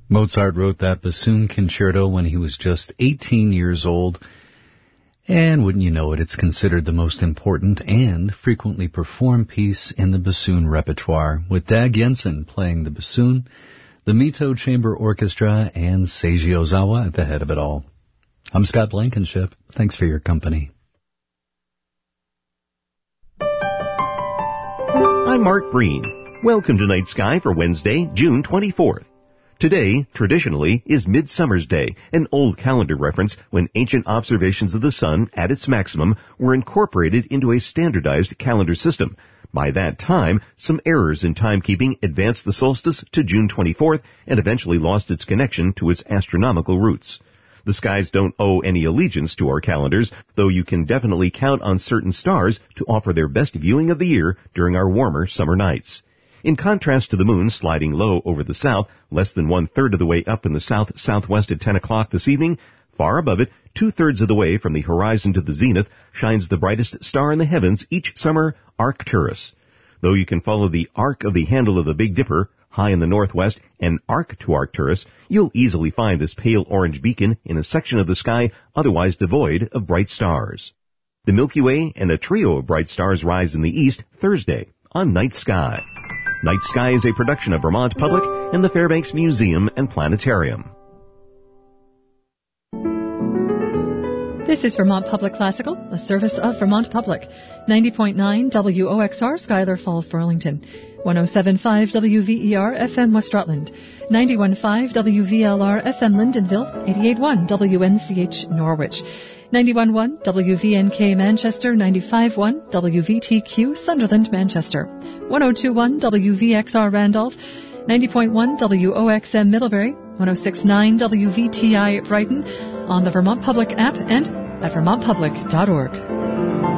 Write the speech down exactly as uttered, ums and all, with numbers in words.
Mozart wrote that bassoon concerto when he was just eighteen years old. And wouldn't you know it, it's considered the most important and frequently performed piece in the bassoon repertoire, with Dag Jensen playing the bassoon, the Mito Chamber Orchestra, and Seiji Ozawa at the head of it all. I'm Scott Blankenship. Thanks for your company. I'm Mark Breen. Welcome to Night Sky for Wednesday, June twenty-fourth. Today, traditionally, is Midsummer's Day, an old calendar reference when ancient observations of the sun at its maximum were incorporated into a standardized calendar system. By that time, some errors in timekeeping advanced the solstice to June twenty-fourth and eventually lost its connection to its astronomical roots. The skies don't owe any allegiance to our calendars, though you can definitely count on certain stars to offer their best viewing of the year during our warmer summer nights. In contrast to the moon sliding low over the south, less than one-third of the way up in the south-southwest at ten o'clock this evening, far above it, two-thirds of the way from the horizon to the zenith, shines the brightest star in the heavens each summer, Arcturus. Though you can follow the arc of the handle of the Big Dipper, high in the northwest, and arc to Arcturus, you'll easily find this pale orange beacon in a section of the sky otherwise devoid of bright stars. The Milky Way and a trio of bright stars rise in the east Thursday on Night Sky. Night Sky is a production of Vermont Public and the Fairbanks Museum and Planetarium. This is Vermont Public Classical, a service of Vermont Public. ninety point nine W O X R, Schuyler Falls, Burlington. one oh seven point five W V E R F M, West Rutland. ninety-one point five W V L R F M, Lyndonville. eighty-eight point one W N C H, Norwich. ninety-one point one W V N K, Manchester. ninety-five point one W V T Q, Sunderland, Manchester. one oh two point one W V X R, Randolph. ninety point one W O X M, Middlebury. one oh six point nine W V T I, Brighton. On the Vermont Public app and at vermont public dot org.